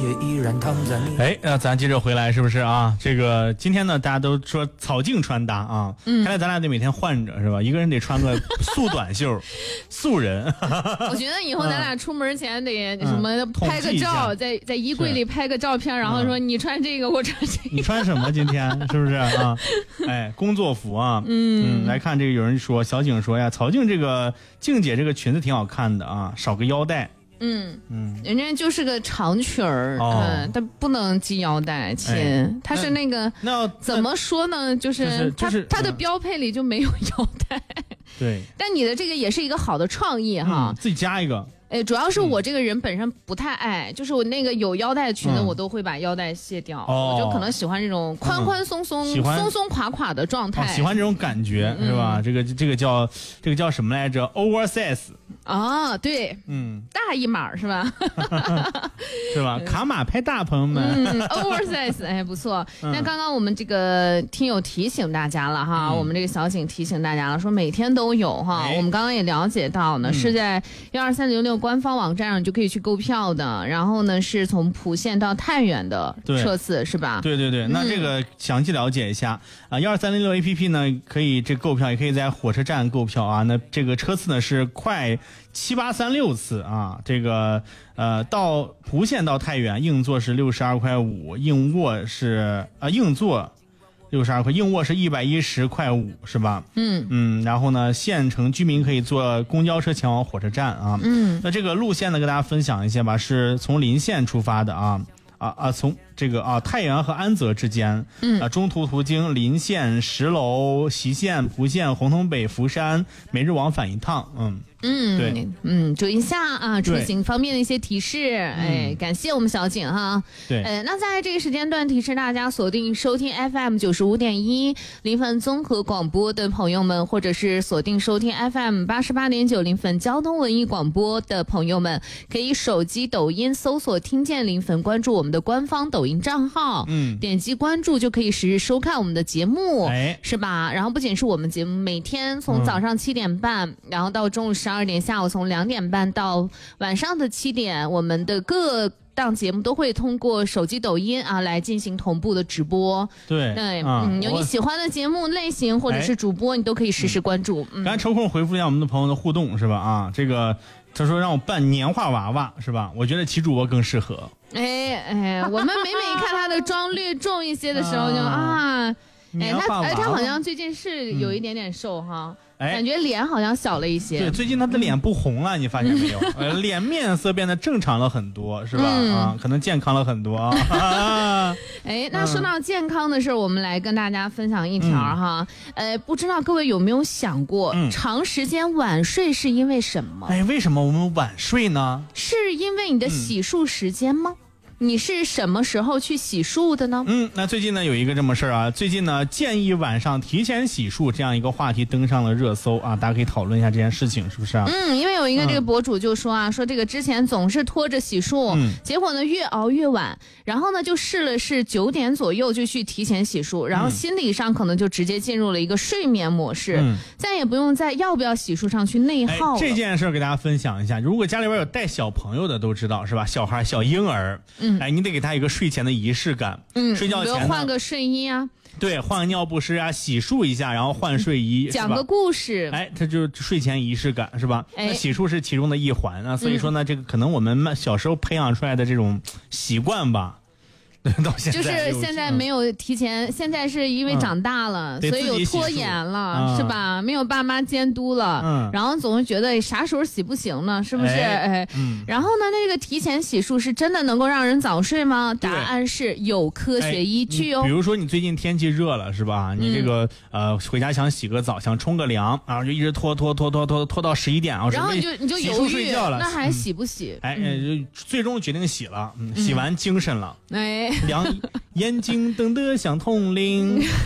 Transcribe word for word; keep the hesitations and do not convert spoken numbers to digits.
依然躺在你。 哎，那咱接着回来是不是啊？这个今天呢，大家都说草径穿搭啊，嗯，看来咱俩得每天换着是吧？一个人得穿个素短袖，素人。 我觉得以后咱俩出门前得什么拍个照，在在衣柜里拍个照片，然后说你穿这个，我穿这个。 你穿什么今天是不是啊？哎，工作服啊，嗯嗯，来看这个，有人说小景说呀，曹静这个静姐这个裙子挺好看的啊，少个腰带。 嗯嗯，人家就是个长裙儿， 哦、 嗯，但不能系腰带，亲，哎、它是那个那怎么说呢？就是它、就是、它的标配里就没有腰带。 对， 但你的这个也是一个好的创意哈， 嗯、自己加一个。 哎，主要是我这个人本身不太爱，嗯、就是我那个有腰带的裙子，嗯、我都会把腰带卸掉，哦、我就可能喜欢这种宽宽松松、嗯、松松垮垮的状态， 哦、喜欢这种感觉、嗯、是吧？这个这个叫这个叫什么来着 ？oversize 啊，对， 嗯， 大一码是吧？ 是吧？卡码拍大，朋友们， 嗯 ，oversize， 哎，不错。嗯、那刚刚我们这个听友提醒大家了哈，嗯、我们这个小景提醒大家了，说每天都有哈。哎、我们刚刚也了解到呢，嗯、是在幺二三零六官方网站上就可以去购票的。然后呢，是从蒲县到太原的车次是吧？ 对对对，那这个详细了解一下啊，幺二三零六 A P P 呢，可以这购票，也可以在火车站购票啊。那这个车次呢是快七八三六次啊，这个呃到蒲县到太原硬座是六十二块五，硬卧是啊硬座六十二块，硬卧是一百一十块五，是吧？嗯嗯，然后呢，县城居民可以坐公交车前往火车站啊。嗯，那这个路线呢，跟大家分享一下吧，是从临县出发的啊啊啊，从这个啊太原和安泽之间，嗯啊，中途途经临县、石楼、习县、蒲县、红通北、福山，每日往返一趟。嗯。 嗯，对，嗯，注意一下啊，出行方面的一些提示，哎，感谢我们小景哈。 对， 呃，那在这个时间段提示大家锁定收听 F M 九十五点一临汾综合广播的朋友们，或者是锁定收听 F M 八十八点九临汾交通文艺广播的朋友们，可以手机抖音搜索听见临汾，关注我们的官方抖音账号，嗯，点击关注就可以实时收看我们的节目，哎，是吧？然后不仅是我们节目，每天从早上七点半，嗯、然后到中午十二点，下午从两点半到晚上的七点，我们的各档节目都会通过手机抖音啊来进行同步的直播。 对对，嗯，有你喜欢的节目类型或者是主播，你都可以实时关注。 嗯，刚才抽空回复一下我们的朋友的互动是吧？啊，这个他说让我扮年画娃娃是吧？我觉得齐主播更适合。 哎哎，我们每每看他的妆略重一些的时候就啊。哎，他哎，他好像最近是有一点点瘦哈，嗯、感觉脸好像小了一些。 对，最近他的脸不红了，你发现没有？呃，脸面色变得正常了很多，是吧？嗯、啊，可能健康了很多啊。 哎，那说到健康的事儿，我们来跟大家分享一条哈。嗯、呃，不知道各位有没有想过，嗯、长时间晚睡是因为什么？ 哎，为什么我们晚睡呢？ 是因为你的洗漱时间吗？嗯，你是什么时候去洗漱的呢？ 嗯，那最近呢有一个这么事儿啊，最近呢建议晚上提前洗漱这样一个话题登上了热搜啊，大家可以讨论一下这件事情，是不是啊？ 嗯，因为有一个这个博主就说啊，嗯、说这个之前总是拖着洗漱，嗯、结果呢越熬越晚，然后呢就试了试九点左右就去提前洗漱，然后心理上可能就直接进入了一个睡眠模式，嗯、再也不用在要不要洗漱上去内耗了。 哎，这件事儿给大家分享一下，如果家里边有带小朋友的都知道是吧？小孩小婴儿。嗯哎，你得给他一个睡前的仪式感。嗯，睡觉前呢换个睡衣啊， 对，换个尿不湿啊，洗漱一下，然后换睡衣， 讲个故事。 哎，他就睡前仪式感是吧？哎，那洗漱是其中的一环啊，所以说呢，嗯、这个可能我们小时候培养出来的这种习惯吧。到现在就是现在没有提前，嗯、现在是因为长大了，嗯、所以有拖延了，嗯、是吧？没有爸妈监督了，嗯，然后总是觉得啥时候洗不行呢？是不是？哎，哎嗯、然后呢，那个提前洗漱是真的能够让人早睡吗？答案是有科学依据哦。 比如说你最近天气热了，是吧？你这个、嗯、呃回家想洗个澡，想冲个凉，然后就一直拖拖拖拖拖拖到十一点啊， 然后你就你就犹豫睡觉了， 那还洗不洗？ 嗯、哎，嗯、最终决定洗了，嗯，洗完精神了， 哎。 两眼睛瞪得像铜铃。